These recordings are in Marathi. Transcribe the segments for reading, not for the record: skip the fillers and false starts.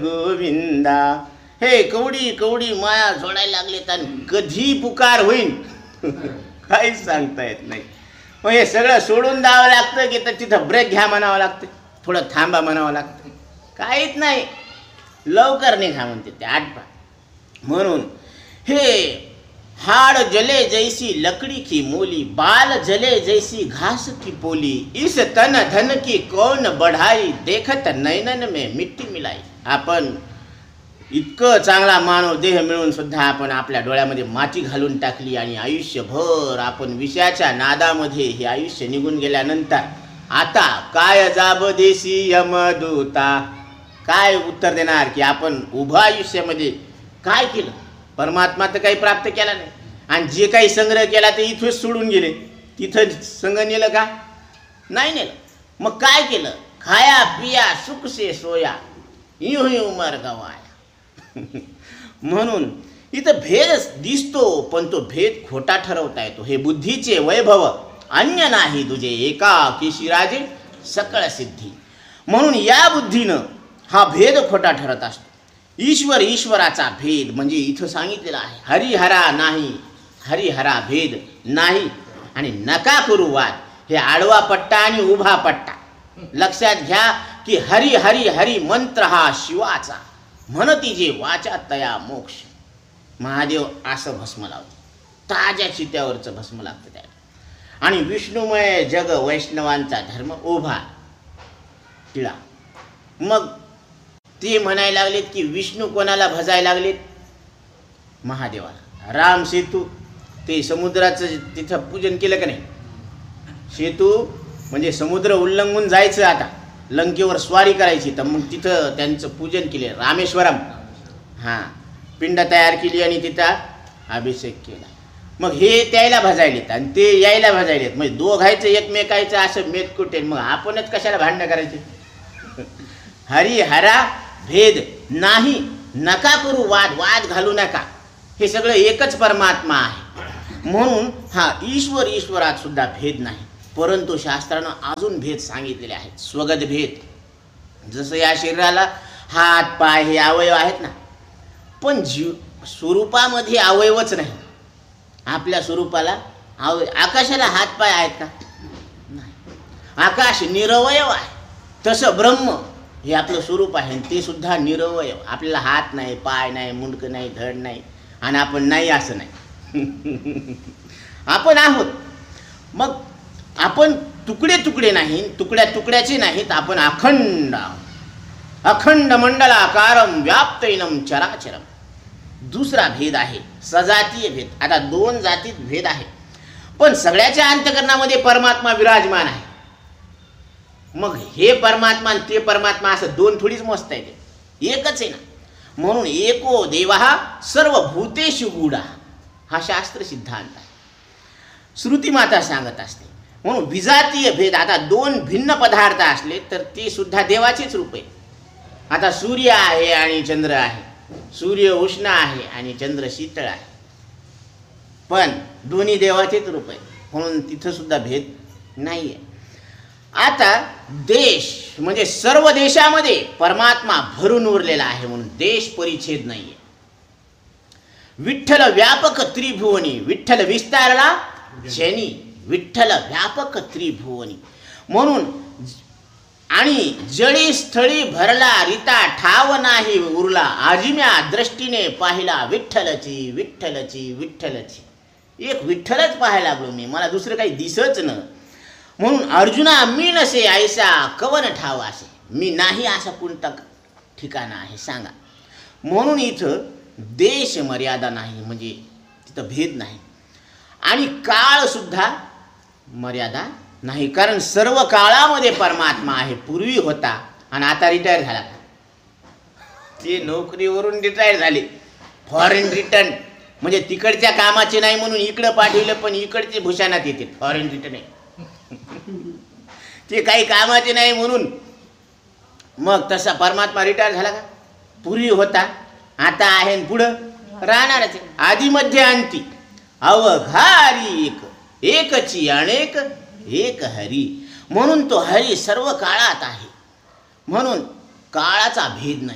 गोविंदा. हे कवडी कवडी माया जोडायला लागलेत आणि कधी पुकार होईल काहीच सांगता येत नाही. मग हे सगळं सोडून द्यावं लागतं की तर तिथं ब्रेक घ्या म्हणावं लागतं, थोडं थांबा म्हणावं लागतं. काहीच नाही, लवकर निघा म्हणते ते आटपा. म्हणून हे हाड़ जले जैसी लकड़ी की मोली, बाल जले जैसी घास की पोली, इस तन धन की कौन बढ़ाई, देखत नैनन में मिट्टी मिलाई. आपण इतकं चांगला मानव देह मिळून सुद्धा आपण आपल्या डोळ्यामध्ये माती घालून टाकली आणि आयुष्यभर आपण विषयाच्या नादामध्ये हे आयुष्य निघून गेल्यानंतर आता काय जाब देशी यमदूता. काय उत्तर देणार की आपण उभं आयुष्यामध्ये काय केलं? परमात्मा तर काही प्राप्त केला नाही आणि जे काही संग्रह केला ते इथंच सोडून गेले. तिथं संग नेलं का? नाही नेलं. मग काय केलं? खाया पिया सुख से सोया, यूं ही उमर गवाया. म्हणून इथं भेद दिसतो पण तो भेद खोटा ठरवता येतो. हे बुद्धीचे वैभव अन्य नाही तुझे, एकाकीशी राजे सकळ सिद्धी. म्हणून या बुद्धीनं हा भेद खोटा ठरत असतो. ईश्वर ईश्वराचा भेद म्हणजे इथं सांगितलेला आहे हरिहरा नाही, हरिहरा भेद नाही. आणि नका करू वाद. हे आडवा पट्टा आणि उभा पट्टा लक्षात घ्या की हरी हरी हरी मंत्र हा शिवाचा, म्हणती जे वाचा तया मोक्ष. महादेव असं भस्म लावते, ताज्या चित्यावरचं भस्म लागतं त्याला. आणि विष्णुमय जग वैष्णवांचा धर्म उभा टिळा. मग ते म्हणायला लागलेत की विष्णू कोणाला भजायला लागलेत? महादेवाला. राम सेतू ते समुद्राचं तिथं पूजन केलं का नाही? सेतू म्हणजे समुद्र उल्लंघून जायचं, आता लंकेवर स्वारी करायची, तर मग तिथं त्यांचं पूजन केले रामेश्वरम. हां, पिंड तयार केली आणि तिथं अभिषेक केला. मग हे त्याला भजायलेत आणि ते यायला भजायलेत. म्हणजे दोघायचं एकमेकायचं असं मेत कुठे. मग आपणच कशाला भांडणं करायचे? हरिहरा भेद नाही, नका करू वाद, वाद घालू नका. हे सगळं एकच परमात्मा आहे. म्हणून हा ईश्वर ईश्वरात सुद्धा भेद नाही. परंतु शास्त्रानं अजून भेद सांगितलेले आहेत, स्वगत भेद. जसं या शरीराला हात पाय हे अवयव आहेत ना, पण स्वरूपामध्ये अवयवच नाही. आपल्या स्वरूपाला आकाशाला हात पाय आहेत का? नाही. आकाश निरवयव आहे. तसं ब्रह्म हे आपलं स्वरूप आहे, ते सुद्धा निरवयव. आपल्याला हात नाही, पाय नाही, मुंडकं नाही, धड नाही, आणि आपण नाही असं नाही. आपण आहोत. मग आपण तुकडे तुकडे नाही, तुकड्या तुकड्याचे नाहीत, आपण अखंड आहोत. अखंड मंडलाकारम व्याप्तैनम चराचरम. दुसरा भेद आहे सजातीय भेद. आता दोन जातीत भेद आहे, पण सगळ्याच्या अंतःकरणामध्ये परमात्मा विराजमान आहे. मग हे परमात्मा आणि ते परमात्मा असं दोन थोडीच मोजता येते, एकच आहे ना. म्हणून एको देवहा सर्व भूतेषु गूढा हा शास्त्र सिद्धांत आहे. श्रुती माता सांगत असते. म्हणून विजातीय भेद, आता दोन भिन्न पदार्थ असले तर ते सुद्धा देवाचेच रूप आहे. आता सूर्य आहे आणि चंद्र आहे, सूर्य उष्ण आहे आणि चंद्र शीतळ आहे, पण दोन्ही देवाचेच रूप आहे. म्हणून तिथं सुद्धा भेद नाही आहे. आता देश म्हणजे सर्व देशामध्ये परमात्मा भरून उरलेला आहे, म्हणून देश परिच्छेद नाही आहे. विठ्ठल व्यापक त्रिभुवनी, विठ्ठल विस्तारला जनी, विठ्ठल व्यापक त्रिभुवनी. म्हणून आणि जळी स्थळी भरला रिता ठाव नाही उरला, आजिम्या दृष्टीने पाहिला विठ्ठलची विठ्ठलची विठ्ठलची. एक विठ्ठलच पाहायला लागलो मी, मला दुसरं काही दिसच न. म्हणून अर्जुना मी नसे ऐसा कवन ठाव असे, मी नाही असा कोणता ठिकाण आहे सांगा. म्हणून इथं देश मर्यादा नाही, म्हणजे तिथं भेद नाही. आणि काळ सुद्धा मर्यादा नाही, कारण सर्व काळामध्ये परमात्मा आहे. पूर्वी होता आणि आता रिटायर झाला. ते नोकरीवरून रिटायर झाले, फॉरेन रिटर्न, म्हणजे तिकडच्या कामाचे नाही म्हणून इकडं पाठवलं, पण इकडचे भूषणात येते फॉरेन रिटर्न आहे. ते काही कामाचे नाही म्हणून. मग तसा परमात्मा रिटायर झाला का? पूर्वी होता, आता आहे, पुढं राहणारच. आधी मध्य अंती अवघारी एक, एकची अनेक एक हरी. म्हणून तो हरी सर्व काळात आहे. म्हणून काळाचा भेद नाही.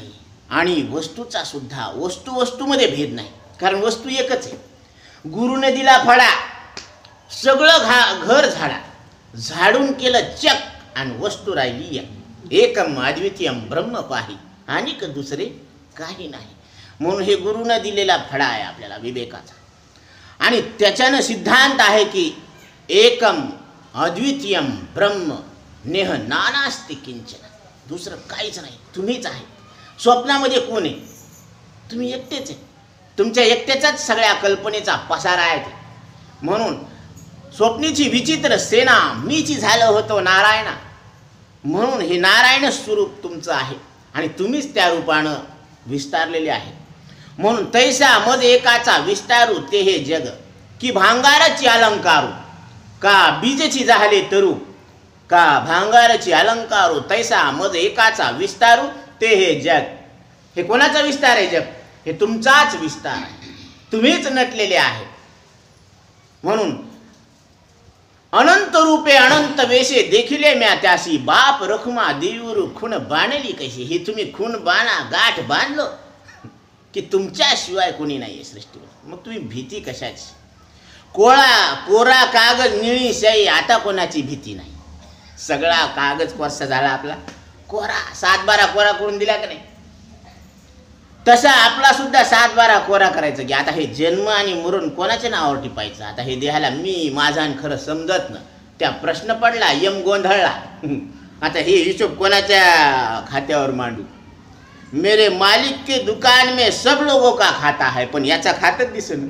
आणि वस्तूचा सुद्धा वस्तूमध्ये भेद नाही, कारण वस्तू एकच आहे. गुरुने दिला फळा, सगळं घर झाडून केलं चक, आणि वस्तू राहिली एकम अद्वितीयम ब्रह्म पाही, आणि दुसरे काही नाही. म्हणून हे गुरुनं दिलेला फळा आहे आपल्याला विवेकाचा. आणि त्याच्यानं सिद्धांत आहे की एकम अद्वितीयम ब्रह्म नेह नानास्ति किंचन, दुसरं काहीच नाही, तुम्हीच आहे. स्वप्नामध्ये कोण आहे? तुम्ही एकटेच आहे. तुमच्या एकट्याचाच सगळ्या कल्पनेचा पसारा आहे ते. म्हणून स्वप्नीची विचित्र सेना मीची झालं होतं नारायणा, म्हणून हे नारायण स्वरूप तुमचं आहे आणि तुम्हीच त्या रूपानं विस्तारलेले आहे. म्हणून तैसा मज एकाचा विस्तारू ते हे जग, की भांगाराची अलंकारू का बीजची झाले तरू, का भांगाराची अलंकारू तैसा मज एकाचा विस्तारू ते हे जग. हे कोणाचा विस्तार आहे? जग हे तुमचाच विस्तार आहे, तुम्हीच नटलेले आहे. म्हणून अनंत रूपे अनंत वेशे देखिले म्या त्यासी, बाप रखुमा देऊर खून बाणली कशी. हे तुम्ही खून बाणा गाठ बांधलो की तुमच्याशिवाय कोणी नाही आहे सृष्टीवर. मग तुम्ही भीती कशाची? कोरा कागद निळी शाई, आता कोणाची भीती नाही. सगळा कागद कोसा झाला आपला कोरा, 7/12 कोरा करून दिला का नाही? तसा आपला सुद्धा 7/12 कोरा करायचं की आता हे जन्म आणि मरण कोणाच्या नावावर टिपायचं. आता हे देहाला मी माझा आणि खरं समजत ना, त्या प्रश्न पडला, यम गोंधळला. आता हे हिशोब कोणाच्या खात्यावर मांडू? मेरे मालिक के दुकान में सब लोगों का खाता है, पण याचा खातच दिसन.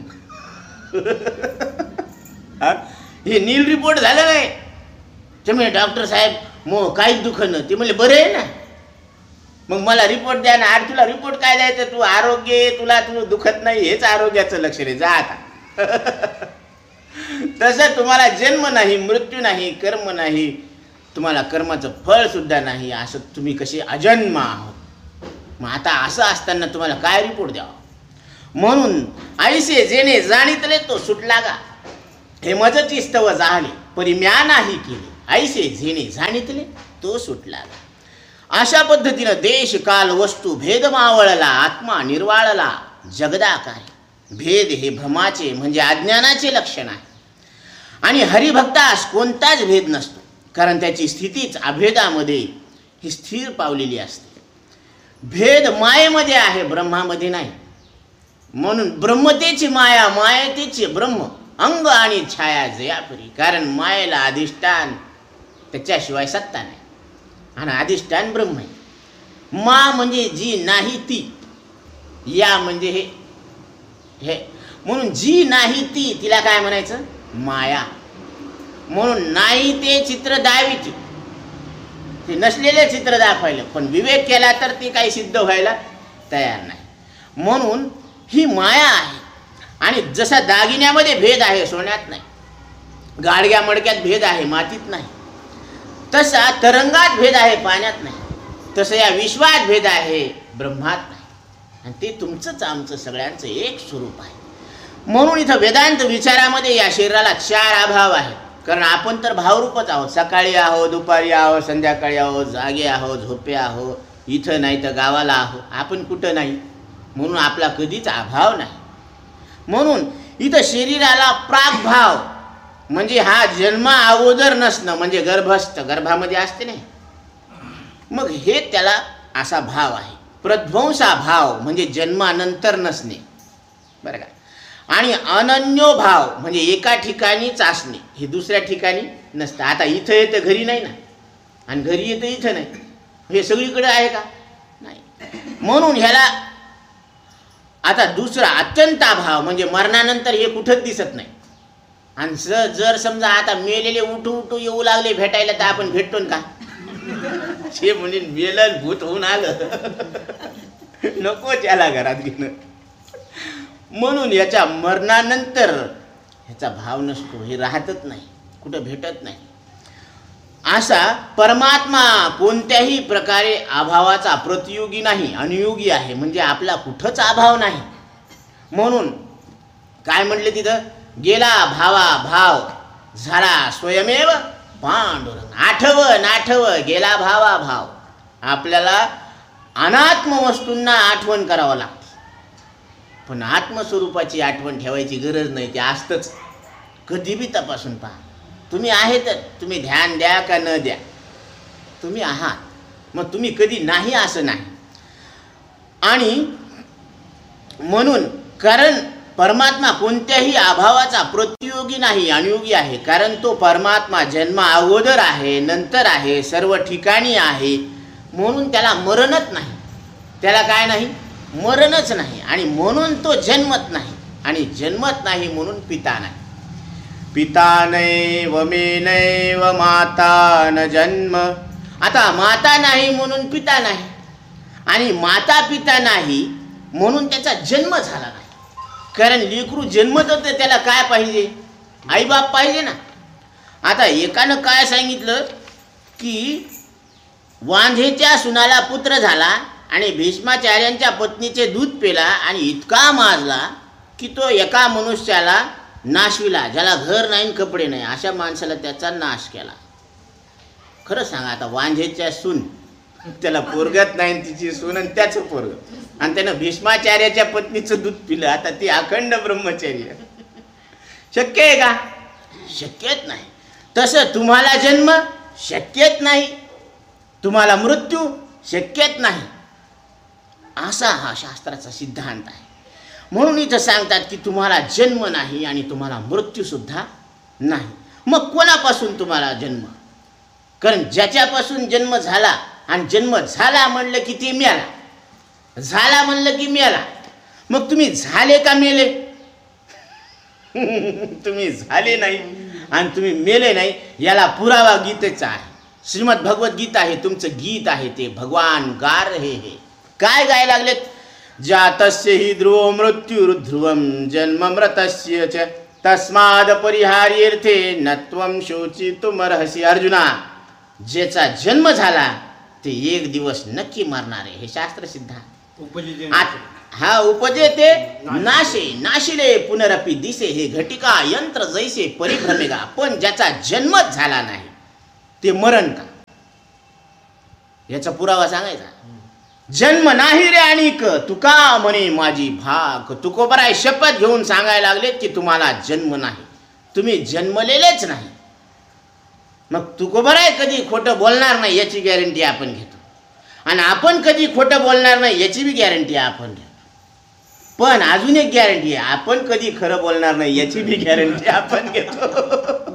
हे नील रिपोर्ट झालं नाही. ते म्हणजे डॉक्टर साहेब मग काहीच दुखणं. ते म्हणले बरं आहे ना, मग मला रिपोर्ट द्या ना. अरे तुला रिपोर्ट काय द्यायचं? तू आरोग्य, तू दुखत नाही, हेच आरोग्याचं लक्षण आहे, जा आता. तसं तुम्हाला जन्म नाही, मृत्यू नाही, कर्म नाही, तुम्हाला कर्माचं फळ सुद्धा नाही, असं तुम्ही कसे अजन्म आहोत. मग आता असं असताना तुम्हाला काय रिपोर्ट द्यावा? म्हणून ऐसे जेणे जाणितले तो सुटला गा, हे मजची स्तव झाले परी म्या नाही केले, ऐसे जेणे जाणितले तो सुटला गा. अशा पद्धतीनं देश काल वस्तू भेद मावळला, आत्मा निर्वाळला जगदाकार. भेद हे भ्रमाचे म्हणजे अज्ञानाचे लक्षण आहे. आणि हरिभक्तास कोणताच भेद नसतो, कारण त्याची स्थितीच अभेदामध्ये ही स्थिर पावलेली असते. भेद मायेमध्ये आहे, ब्रह्मामध्ये नाही. म्हणून ब्रह्मतेची माया, मायतेचे ब्रह्म, अंग आणि छाया जयापरी. कारण मायेला अधिष्ठान त्याच्याशिवाय सत्ता नाही, आणि अधिष्ठान ब्रह्म आहे. मा म्हणजे जी नाही ती, या म्हणजे हे. म्हणून जी नाही ती, तिला काय म्हणायचं? माया. म्हणून नाही ते चित्र दावित, ते नसलेले चित्र दाखवायला, पण विवेक केला तर ते काही सिद्ध व्हायला तयार नाही. म्हणून ही माया आहे. आणि जसा दागिन्यामध्ये भेद आहे, सोन्यात नाही, गाडग्या मडक्यात भेद आहे, मातीत नाही, तसा तरंगात भेद आहे, पाण्यात नाही, तसं या विश्वात भेद आहे, ब्रह्मात नाही. आणि ते तुमचंच आमचं सगळ्यांचं एक स्वरूप आहे. म्हणून इथं वेदांत विचारामध्ये या शरीराला 4 अभाव आहेत. कारण आपण तर भावरूपच आहोत. सकाळी आहो, दुपारी आहो, संध्याकाळी आहो, जागे आहो, झोपे आहो, इथं नाही तर गावाला आहो, आपण कुठं नाही. म्हणून आपला कधीच अभाव नाही. म्हणून इथं शरीराला प्रागभाव म्हणजे हा जन्मा अगोदर नसणं, म्हणजे गर्भस्थ, गर्भामध्ये असते नाही, मग हे त्याला असा भाव आहे. प्रध्वंसा भाव म्हणजे जन्मानंतर नसणे, बरं का. आणि अनन्यो भाव म्हणजे एका ठिकाणीच असणे, हे दुसऱ्या ठिकाणी नसतं. आता इथं येतं घरी नाही ना, आणि घरी येतं इथं नाही, हे सगळीकडे आहे का? नाही. म्हणून ह्याला आता दुसरा अत्यंताभाव म्हणजे मरणानंतर हे कुठंच दिसत नाही. आणि जर समजा आता मेलेले उठू येऊ लागले भेटायला, तर आपण भेटतो का? हे म्हणजे मेलं भूत होऊन आलं, नको त्याला घरात घेणं. म्हणून याच्या मरणानंतर ह्याचा भाव नसतो, हे राहतच नाही, कुठं भेटत नाही. असा परमात्मा कोणत्याही प्रकारे अभावाचा प्रतियोगी नाही, अनुयोगी आहे. म्हणजे आपला कुठंच अभाव नाही. म्हणून काय म्हटले तिथं? गेला भावा भाव, झाला स्वयमेव पांडुरंग. आठव गेला भावा भाव. आपल्याला अनात्म वस्तूंना आठवण करावं लागते. पण आत्मस्वरूपाची आठवण ठेवायची गरज नाही, ते असतंच. कधी बी तपासून पहा. तुम्ही आहेतच, तुम्ही ध्यान द्या का न द्या, तुम्ही आहात. मग तुम्ही कधी नाही असं नाही. आणि म्हणून कारण परमात्मा कोणत्याही अभावाचा प्रतियोगी नाही, अनुयोगी आहे. कारण तो परमात्मा जन्मा अगोदर आहे, नंतर आहे, सर्व ठिकाणी आहे. म्हणून त्याला मरणच नाही. त्याला काय नाही? मरणच नाही. आणि म्हणून तो जन्मत नाही. आणि जन्मत नाही म्हणून पिता नाही. पिता नैव मे नैव माता न जन्म. आता माता नाही म्हणून पिता नाही, आणि माता पिता नाही म्हणून त्याचा जन्म झाला नाही. कारण लेकरू जन्मत होतं, त्याला काय पाहिजे? आईबाप पाहिजे ना. आता एकानं काय सांगितलं की वांझेच्या सुनाला पुत्र झाला आणि भीष्माचार्यांच्या पत्नीचे दूध पेला आणि इतका माजला की तो एका मनुष्याला नाशविला, ज्याला घर नाही कपडे नाही, अशा माणसाला त्याचा नाश केला. खरं सांगा, आता वांझेच्या सून, त्याला पोरगत नाही, तिची सून आणि त्याचं पोरग, आणि त्यानं भीष्माचार्याच्या पत्नीचं दूध पिलं. आता ती अखंड ब्रह्मचर्य शक्य आहे का? शक्यच नाही. तसं तुम्हाला जन्म शक्यच नाही, तुम्हाला मृत्यू शक्यच नाही. असा हा शास्त्राचा सिद्धांत आहे. म्हणून इथं सांगतात की तुम्हाला जन्म नाही आणि तुम्हाला मृत्यू सुद्धा नाही. मग कोणापासून तुम्हाला जन्म? कारण ज्याच्यापासून जन्म झाला, आणि जन्म झाला म्हणलं की ते मेला, झाला म्हणलं की मेला. मग तुम्ही झाले का मेले? तुम्ही झाले नाही आणि तुम्ही मेले नाही, याला पुरावा गीतेचा आहे. श्रीमद भगवद्गीता हे तुमचं गीत आहे. ते भगवान गार हे काय गाय लागलेत? जातस्य हि ध्रुव मृत्यू ध्रुवम जन्म मृतस्य च तस्माद परिहार्यर्थे नत्वम शोचितुमर्हसि. अर्जुना, ज्याचा जन्म झाला ते एक दिवस नक्की मरणार आहे, हे शास्त्र सिद्धांत. हा उपजेते नाशे नाशिले पुनरपि दिसे, हे घटिका यंत्र जैसे परिभ्रमेगा. पण ज्याचा जन्मच झाला नाही ते मरण का? याचा पुरावा सांगायचा. जन्म नाही रे आणिक तुका म्हणे माझी भाग. तुकोबराय शपथ घेऊन सांगायला लागलेत की तुम्हाला जन्म नाही, तुम्ही जन्मलेलेच नाही. मग तुकोबराय कधी खोटं बोलणार नाही याची गॅरंटी आपण घेतो, आणि आपण कधी खोटं बोलणार नाही याची बी गॅरंटी आपण घेतो. पण अजून एक गॅरंटी आहे, आपण कधी खरं बोलणार नाही याची बी गॅरंटी आपण घेतो.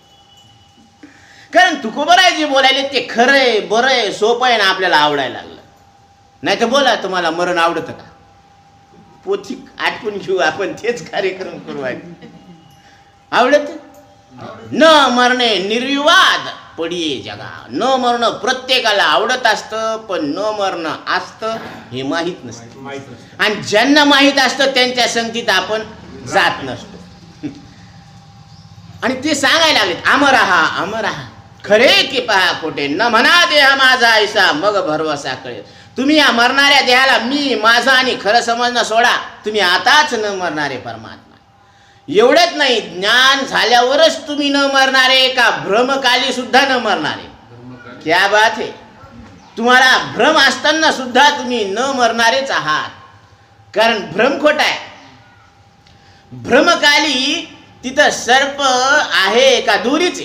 कारण तुकोबराय जे बोलायले ते खरं आहे, बरं आहे, सोपं आहे ना, आपल्याला आवडायला लागलं. नाही तर बोला, तुम्हाला मरण आवडतं का? पोथी आटपून घेऊ आपण, तेच कार्यक्रम करू. आवडत न मरणे निर्विवाद पडिये जगा. न मरणं प्रत्येकाला आवडत असतं, पण न मरणं असतं हे माहीत नसतं. आणि ज्यांना माहीत असतं त्यांच्या संगतीत आपण जात नसतो. आणि ते सांगायला लागलेत अमरहा अमरहा, खरे की पहा खोटे, न म्हणा देह माझा ऐसा मग भरवसा कळेल. तुम्ही या मरणाऱ्या देहाला मी माझा आणि खरं समजणं सोडा, तुम्ही आताच न मरणारे परमात्मा. एवढंच नाही, ज्ञान झाल्यावरच तुम्ही न मरणारे का भ्रमकाली सुद्धा न मरणारे? क्या बात आहे. तुम्हाला भ्रम असताना सुद्धा तुम्ही न मरणारेच आहात. कारण भ्रम खोटा आहे. भ्रमकाली तिथं सर्प आहे का दोरीचे?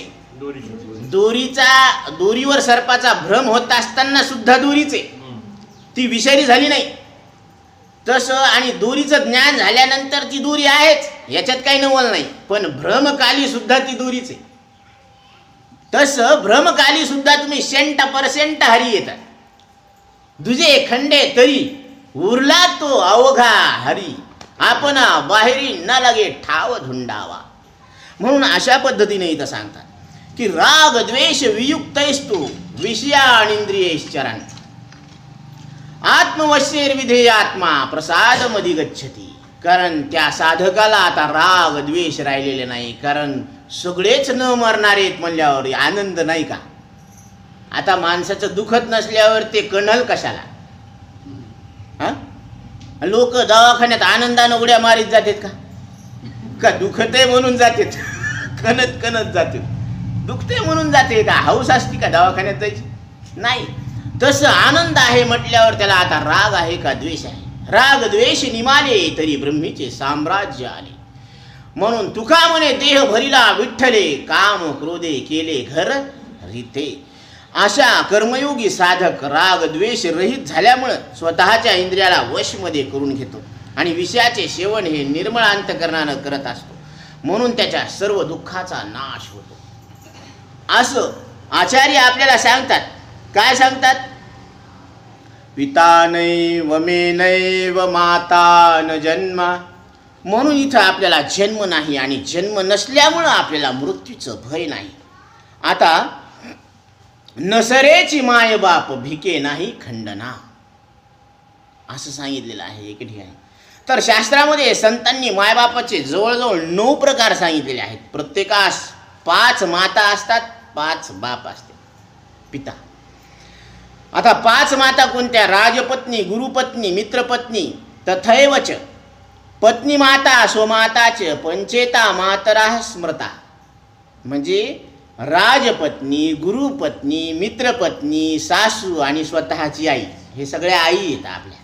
दोरीवर सर्पाचा भ्रम होत असताना सुद्धा दोरीचे, ती विषारी झाली नाही. तसं आणि दोरीचं ज्ञान झाल्यानंतर ती दोरी आहेच, याच्यात काही नवल नाही. पण भ्रमकाली सुद्धा ती दोरीच आहे. तसं भ्रमकाली सुद्धा तुम्ही 100% हरी येतात. दुजे खंडे तरी उरला तो अवघा हरी, आपण बाहेरी न लगे ठाव धुंडावा. म्हणून अशा पद्धतीने इथं सांगतात की राग द्वेष वियुक्तैस्तु विषयानिंद्रियैश्चरन् आत्मवश्यैर्विधेय आत्मा प्रसाद मधी गच्छती. कारण त्या साधकाला आता राग द्वेष राहिलेले नाही, कारण सगळेच न मरणारेत म्हणल्यावर आनंद नाही का? आता माणसाचं दुखत नसल्यावर ते कणल कशाला? लोक दवाखान्यात आनंदानं उड्या मारीत जातात का दुखत आहे म्हणून जातात? कणत जातात. दुखते म्हणून जाते का? हौस असती का दवाखान्यात जायची? नाही. तसं आनंद आहे म्हटल्यावर त्याला आता राग आहे का द्वेष आहे? राग द्वेष निमाले तरी ब्रह्मीचे साम्राज्य आले. म्हणून तुका म्हणे देह भरिला विठ्ठले, काम क्रोधे केले घर रीते. अशा कर्मयोगी साधक राग द्वेष रहित झाल्यामुळं स्वतःच्या इंद्रियाला वशमध्ये करून घेतो आणि विषयाचे सेवन हे निर्मळ अंतकरणानं करत असतो. म्हणून त्याच्या सर्व दुःखाचा नाश होतो. असं आचार्य आपल्याला सांगतात. काय सांगतात? पिता नैव मे नैव माता न जन्मा. म्हणून इथं आपल्याला जन्म नाही आणि जन्म नसल्यामुळं आपल्याला मृत्यूचं भय नाही. आता नसरेची माय बाप भिके नाही खंडना असं सांगितलेलं आहे एक ठिकाणी. तर शास्त्रामध्ये संतांनी मायबापाचे जवळजवळ 9 प्रकार सांगितलेले आहेत. प्रत्येकास 5 माता असतात, 5 बाप असते, पिता. आता 5 माता कोणत्या? राजपत्नी, गुरुपत्नी, मित्रपत्नी, तथैवच पत्नी माता स्वमाताच पंचेता मातरा स्मृता. म्हणजे राजपत्नी, गुरुपत्नी, मित्रपत्नी, सासू आणि स्वतःची आई, हे सगळ्या आई आहेत आपल्या.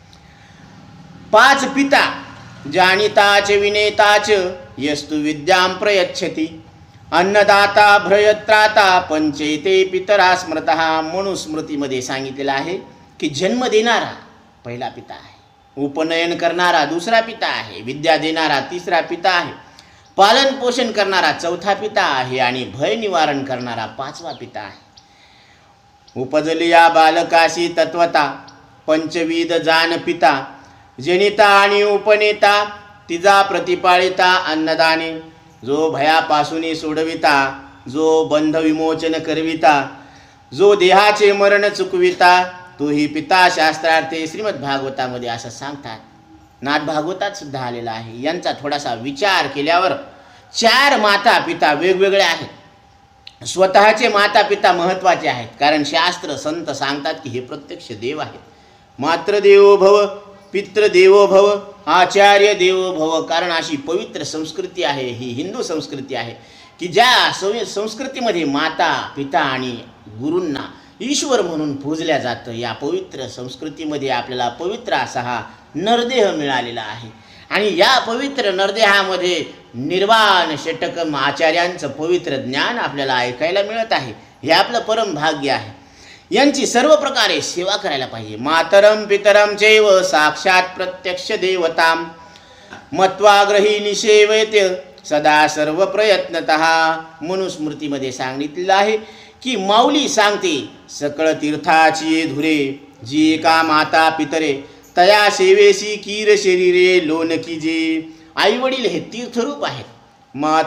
5 पिता, जानिताच विनेताच यस्तु विद्यां प्रयच्छति, अन्नदाता भ्रयत्राता पंचेते पितरा स्मृतः. म्हणून स्मृतीमध्ये सांगितलेलं आहे की जन्म देणारा पहिला पिता आहे, उपनयन करणारा दुसरा पिता आहे, विद्या देणारा तिसरा पिता आहे, पालन पोषण करणारा चौथा पिता आहे आणि भय निवारण करणारा 5वा पिता आहे. उपजलिया बालकाशी तत्वता पंचविध जान पिता, जनिता आणि उपनेता तिजा प्रतिपाळिता अन्नदाने. जो भयापासून सोडविता, जो बंध विमोचन करविता, जो देहाचे मरण चुकविता, तोही पिता. शास्त्रार्थे श्रीमद भागवतामध्ये असं सांगतात. नाथ भागवतात सुद्धा आलेला आहे. यांचा थोडासा विचार केल्यावर 4 माता पिता वेगवेगळे आहेत. स्वतःचे माता पिता महत्त्वाचे आहेत, कारण शास्त्र संत सांगतात की हे प्रत्यक्ष देव आहेत. मातृदेवो भव, पितृदेवो भव, आचार्य देवो भव. कारण अशी पवित्र संस्कृती आहे, ही हिंदू संस्कृती आहे की ज्या संस्कृतीमध्ये माता पिता आणि गुरूंना ईश्वर म्हणून पूजल्या जातं. या पवित्र संस्कृतीमध्ये आपल्याला पवित्र असा हा नरदेह मिळालेला आहे आणि या पवित्र नरदेहामध्ये निर्वाण षटकम आचार्यांचं पवित्र ज्ञान आपल्याला ऐकायला मिळत आहे. हे आपलं परम भाग्य आहे. यांची सर्व प्रकारे सेवा करायला पाहिजे. मातरम पितरम चैव साक्षात प्रत्यक्ष देवताम मत्वाग्रही निषेवते सदा सर्व प्रयत्नतः. मनुस्मृतीमध्ये सांगितलेलं आहे की माऊली सांगते सकळ तीर्थाची धुरे, जी एका माता पितरे तया सेवेसी कीर शरीरे लोन कीजे. आई वडील हे तीर्थरूप आहेत.